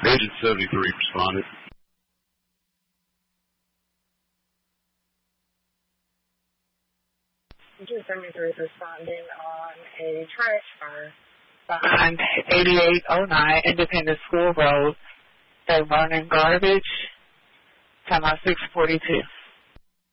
Agent 73 responded. Agent 73 is responding on a trash fire behind 8809 Independence School Road. They're burning garbage. Time out 642.